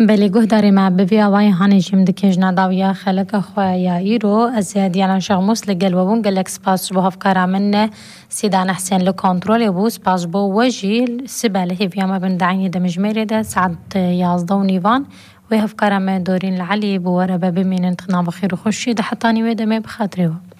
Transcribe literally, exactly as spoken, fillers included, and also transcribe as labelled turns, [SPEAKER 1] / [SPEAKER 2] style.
[SPEAKER 1] بلی گهداری ما ببی آوای هانی جیم دکیج نداویا خلق خواه ایرو از دیالان شغموس لگل و بون گلک سپاس بو هفکارا من سیدان حسین لکنترول بو سپاس بو وجیل سباله هیویا ما بندعینی دمجميري ده سعد یازده و نیوان و هفکارا من دورین العلی بو وربا بمین انتخنا بخیر و خوشی ده حتانی ویده می بخاطره